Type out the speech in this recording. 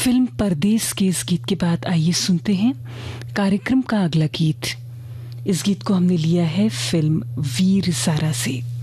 Film परदेस के इस गीत के बाद आइए सुनते हैं कार्यक्रम का अगला गीत। इस गीत को हमने लिया है फिल्म वीर ज़ारा से।